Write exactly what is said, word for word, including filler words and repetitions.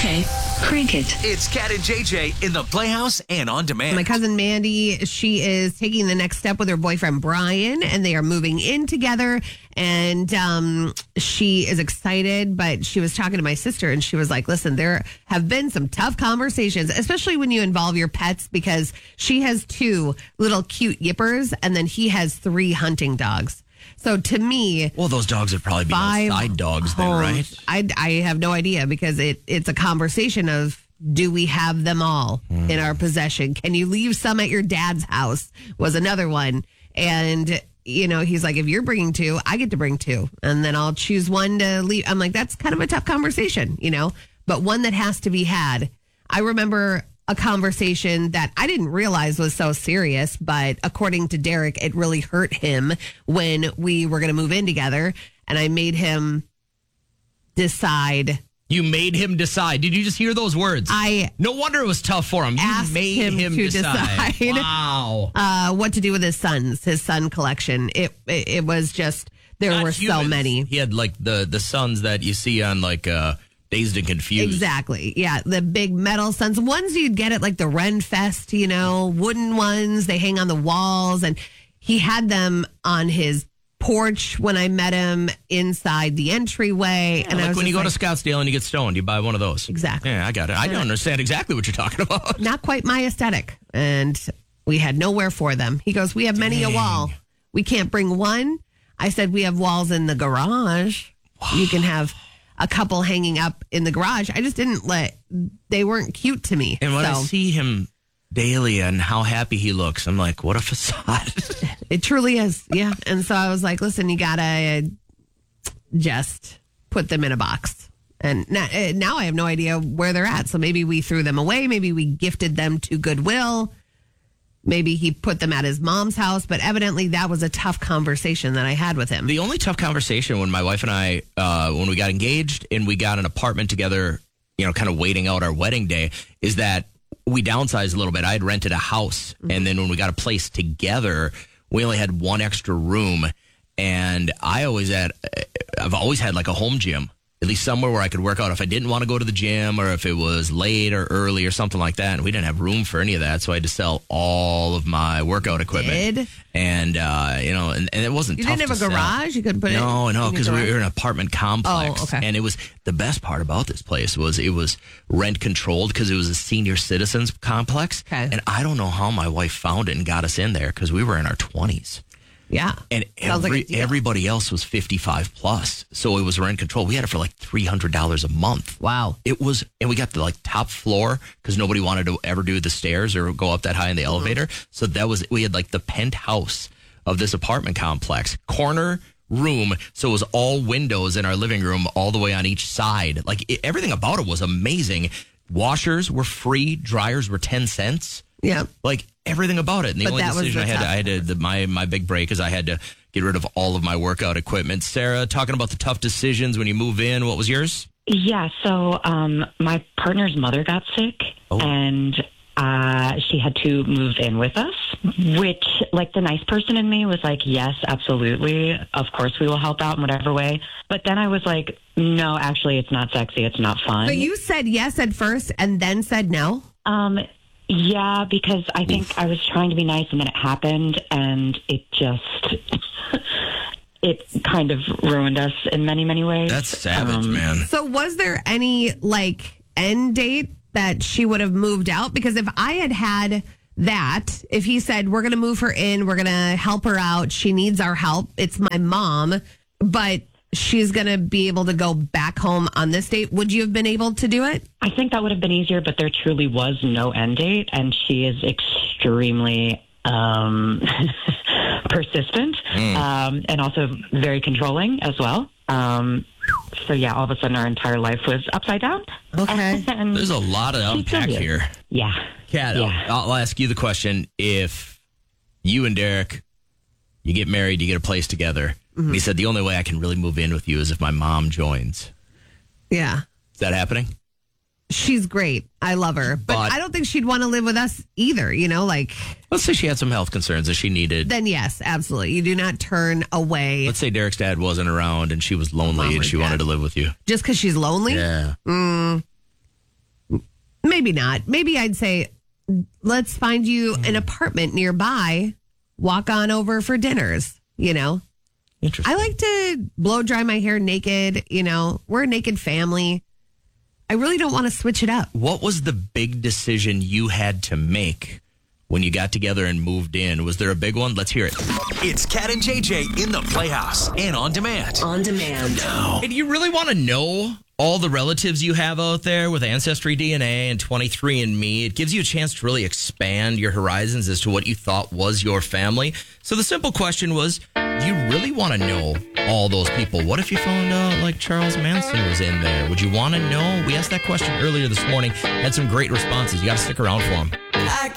Okay, crank it. It's Cat and J J in the Playhouse and on demand. My cousin Mandy, she is taking the next step with her boyfriend Brian, and they are moving in together. And um, she is excited, but she was talking to my sister, and she was like, listen, there have been some tough conversations, especially when you involve your pets, because she has two little cute yippers, and then he has three hunting dogs. So to me, well, those dogs would probably be five side dogs then, homes, right? I, I have no idea, because it, it's a conversation of, do we have them all mm. in our possession? Can you leave some at your dad's house? Was another one. And, you know, he's like, if you're bringing two, I get to bring two. And then I'll choose one to leave. I'm like, that's kind of a tough conversation, you know, but one that has to be had. I remember a conversation that I didn't realize was so serious, but according to Derek, it really hurt him when we were going to move in together. And I made him decide. You made him decide. Did you just hear those words? I No wonder it was tough for him. You asked made him, him, to decide. decide Wow. uh, what to do with his sons, his son collection. It it, it was just, there Not were humans. so many. He had like the, the sons that you see on like uh, Dazed and Confused. Exactly. Yeah. The big metal sons, ones you'd get at like the Ren Fest, you know, wooden ones. They hang on the walls. And he had them on his porch when I met him inside the entryway. Yeah, and like I was when you go like, to Scottsdale and you get stoned, you buy one of those. Exactly. Yeah, I got it. I don't understand exactly what you're talking about. Not quite my aesthetic. And we had nowhere for them. He goes, we have many Dang. a wall. We can't bring one. I said, we have walls in the garage. Wow. You can have a couple hanging up in the garage. I just didn't let, they weren't cute to me. And when so. I see him daily and how happy he looks, I'm like, what a facade. It truly is. Yeah. And so I was like, listen, you got to just put them in a box. And now, now I have no idea where they're at. So maybe we threw them away. Maybe we gifted them to Goodwill. Maybe he put them at his mom's house. But evidently that was a tough conversation that I had with him. The only tough conversation when my wife and I, uh, when we got engaged and we got an apartment together, you know, kind of waiting out our wedding day, is that we downsized a little bit. I had rented a house. Mm-hmm. And then when we got a place together, we only had one extra room. And I always had, I've always had like a home gym, at least somewhere where I could work out if I didn't want to go to the gym or if it was late or early or something like that. And we didn't have room for any of that. So I had to sell all of my workout equipment. Did? And, uh, you know, and, and it wasn't You tough didn't have to a garage? sell. You couldn't put it No, no, in because your we garage? were in an apartment complex. Oh, okay. And it was, the best part about this place was it was rent controlled because it was a senior citizens complex. Okay. And I don't know how my wife found it and got us in there because we were in our twenties. Yeah. And Sounds every, like a deal. everybody else was fifty-five plus. So it was rent control. We had it for like three hundred dollars a month. Wow. It was, and we got the like top floor because nobody wanted to ever do the stairs or go up that high in the mm-hmm. elevator. So that was, we had like the penthouse of this apartment complex, corner room. So it was all windows in our living room all the way on each side. Like it, everything about it was amazing. Washers were free. Dryers were ten cents. Yeah. Like everything about it. And the But only that was decision I the had to, tough I had to, the, my, my big break is I had to get rid of all of my workout equipment. Sarah, talking about the tough decisions when you move in, what was yours? Yeah, so um, my partner's mother got sick, Oh. and uh, she had to move in with us, which, like, the nice person in me was like, yes, absolutely. Of course we will help out in whatever way. But then I was like, no, actually, it's not sexy. It's not fun. But you said yes at first and then said no? Um, yeah, because I think I was trying to be nice, and then it happened, and it just... it kind of ruined us in many, many ways. That's savage, Um, man. So was there any like end date that she would have moved out? Because if I had had that, if he said, we're going to move her in, we're going to help her out, she needs our help, it's my mom, but she's going to be able to go back home on this date, would you have been able to do it? I think that would have been easier, but there truly was no end date, and she is extremely um, persistent Mm. um, and also very controlling as well. Um, so, yeah, all of a sudden our entire life was upside down. Okay. And There's a lot to she unpack still did. here. Yeah. Kat, Yeah. I'll, I'll ask you the question. If you and Derek, you get married, you get a place together, Mm-hmm. and he said, the only way I can really move in with you is if my mom joins. Yeah. Is that happening? She's great. I love her. But, But- I don't think she'd want to live with us either, you know, like, Let's say she had some health concerns that she needed. then yes, absolutely. You do not turn away Let's say Derek's dad wasn't around and she was lonely Mom and or she dad. wanted to live with you. just because she's lonely. Yeah. Maybe not. Maybe I'd say, let's find you an apartment nearby. Walk on over for dinners, you know. Interesting. I like to blow dry my hair naked, you know. We're a naked family. I really don't want to switch it up. What was the big decision you had to make when you got together and moved in? Was there a big one? Let's hear it. It's Cat and J J in the Playhouse and on demand. On demand. Now. Hey, do you really want to know all the relatives you have out there with Ancestry D N A and twenty-three and me? It gives you a chance to really expand your horizons as to what you thought was your family. So the simple question was, do you really want to know all those people? What if you found out like Charles Manson was in there? Would you want to know? We asked that question earlier this morning. Had some great responses. You got to stick around for them. I